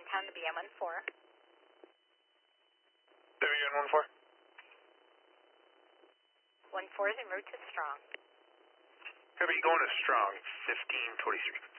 pound to BM14. WN14. 14 is en route to Strong. Heavy going to Strong, 1523.